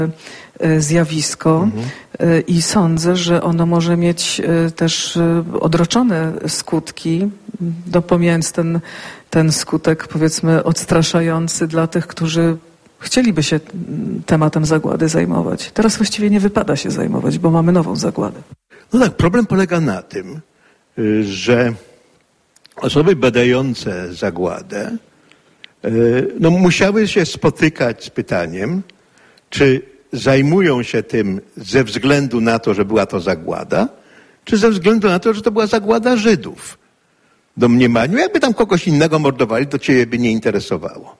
zjawisko i sądzę, że ono może mieć też odroczone skutki, pomijając ten skutek, powiedzmy, odstraszający dla tych, którzy chcieliby się tematem zagłady zajmować. Teraz właściwie nie wypada się zajmować, bo mamy nową zagładę. No tak, problem polega na tym, że osoby badające zagładę musiały się spotykać z pytaniem, czy zajmują się tym ze względu na to, że była to zagłada, czy ze względu na to, że to była zagłada Żydów. W domniemaniu, jakby tam kogoś innego mordowali, to ciebie by nie interesowało.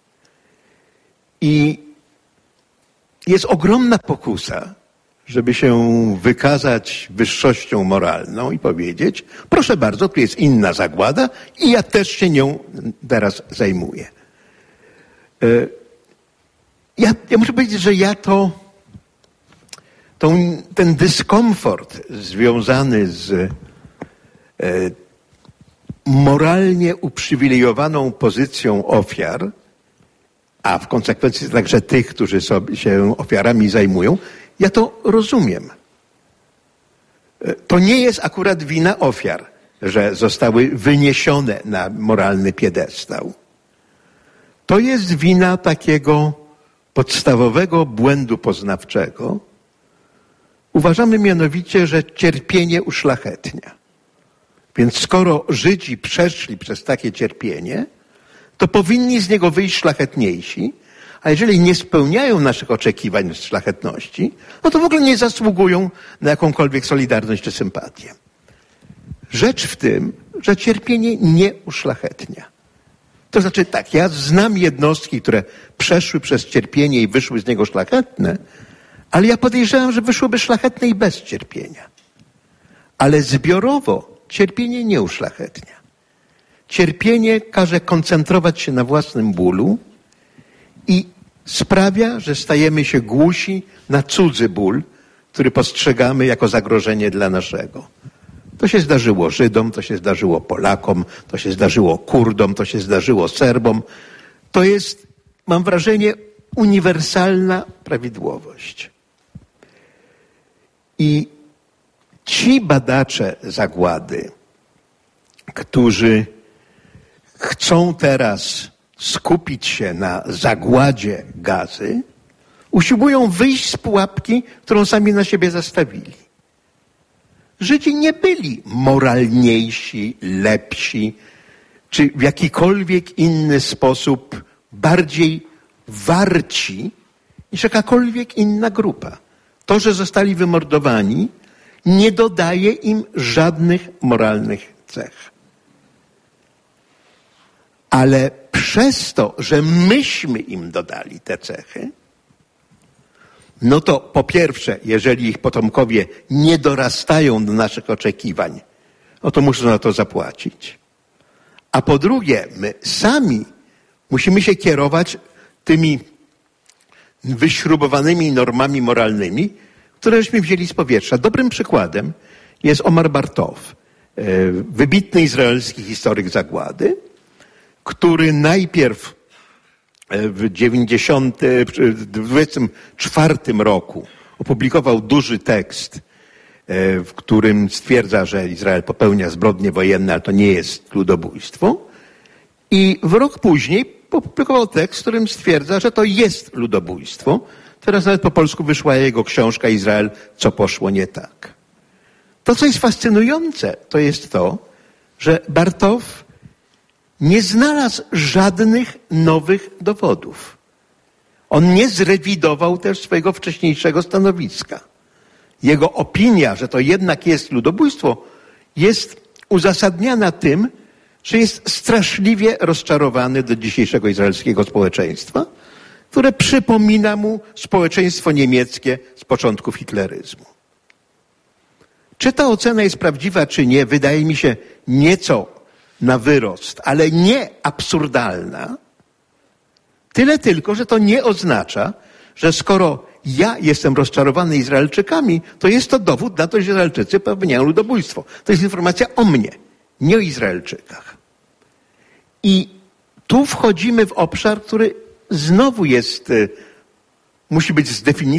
I jest ogromna pokusa, żeby się wykazać wyższością moralną i powiedzieć, proszę bardzo, tu jest inna zagłada i ja też się nią teraz zajmuję. Ja muszę powiedzieć, że ja ten dyskomfort związany z moralnie uprzywilejowaną pozycją ofiar, a w konsekwencji także tych, którzy się ofiarami zajmują, ja to rozumiem. To nie jest akurat wina ofiar, że zostały wyniesione na moralny piedestał. To jest wina takiego podstawowego błędu poznawczego. Uważamy mianowicie, że cierpienie uszlachetnia. Więc skoro Żydzi przeszli przez takie cierpienie, to powinni z niego wyjść szlachetniejsi, a jeżeli nie spełniają naszych oczekiwań z szlachetności, no to w ogóle nie zasługują na jakąkolwiek solidarność czy sympatię. Rzecz w tym, że cierpienie nie uszlachetnia. To znaczy tak, ja znam jednostki, które przeszły przez cierpienie i wyszły z niego szlachetne, ale ja podejrzewam, że wyszłyby szlachetne i bez cierpienia. Ale zbiorowo cierpienie nie uszlachetnia. Cierpienie każe koncentrować się na własnym bólu i sprawia, że stajemy się głusi na cudzy ból, który postrzegamy jako zagrożenie dla naszego. To się zdarzyło Żydom, to się zdarzyło Polakom, to się zdarzyło Kurdom, to się zdarzyło Serbom. To jest, mam wrażenie, uniwersalna prawidłowość. I ci badacze zagłady, którzy chcą teraz skupić się na zagładzie Gazy, usiłują wyjść z pułapki, którą sami na siebie zastawili. Żydzi nie byli moralniejsi, lepsi, czy w jakikolwiek inny sposób bardziej warci niż jakakolwiek inna grupa. To, że zostali wymordowani, nie dodaje im żadnych moralnych cech. Ale przez to, że myśmy im dodali te cechy, no to po pierwsze, jeżeli ich potomkowie nie dorastają do naszych oczekiwań, no to muszą za to zapłacić. A po drugie, my sami musimy się kierować tymi wyśrubowanymi normami moralnymi, któreśmy wzięli z powietrza. Dobrym przykładem jest Omar Bartow, wybitny izraelski historyk zagłady, który najpierw w 1924 roku opublikował duży tekst, w którym stwierdza, że Izrael popełnia zbrodnie wojenne, ale to nie jest ludobójstwo. I w rok później opublikował tekst, w którym stwierdza, że to jest ludobójstwo. Teraz nawet po polsku wyszła jego książka Izrael, co poszło nie tak. To, co jest fascynujące, to jest to, że Bartow nie znalazł żadnych nowych dowodów. On nie zrewidował też swojego wcześniejszego stanowiska. Jego opinia, że to jednak jest ludobójstwo, jest uzasadniana tym, że jest straszliwie rozczarowany do dzisiejszego izraelskiego społeczeństwa, które przypomina mu społeczeństwo niemieckie z początków hitleryzmu. Czy ta ocena jest prawdziwa, czy nie, wydaje mi się nieco na wyrost, ale nie absurdalna. Tyle tylko, że to nie oznacza, że skoro ja jestem rozczarowany Izraelczykami, to jest to dowód na to, że Izraelczycy popełniają ludobójstwo. To jest informacja o mnie, nie o Izraelczykach. I tu wchodzimy w obszar, który znowu jest musi być z definicji